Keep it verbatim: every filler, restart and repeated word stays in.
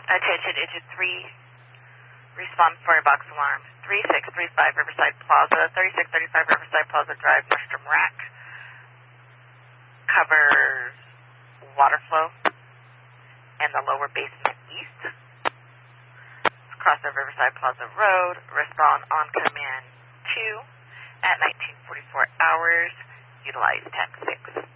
Attention, engine three, respond for a box alarm. three six three five Riverside Plaza, thirty-six thirty-five Riverside Plaza Drive, Nordstrom Rack. Covers water flow and the lower basement east. Cross the Riverside Plaza Road. Respond on command two at nineteen forty-four hours. Utilize tech six.